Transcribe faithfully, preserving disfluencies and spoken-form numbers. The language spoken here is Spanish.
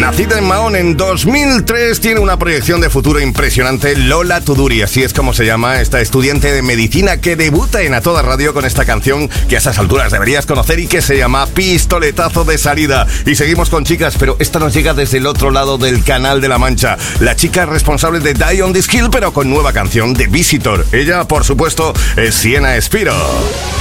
Nacida en Mahón en dos mil tres, tiene una proyección de futuro impresionante. Lola Tuduri, así es como se llama esta estudiante de medicina que debuta en A Toda Radio con esta canción que a estas alturas deberías conocer y que se llama Pistoletazo de Salida. Y seguimos con chicas, pero esta nos llega desde el otro lado del Canal de la Mancha. La chica responsable de Die on This Hill, pero con nueva canción de Visitor. Ella, por supuesto, es Siena Espiro.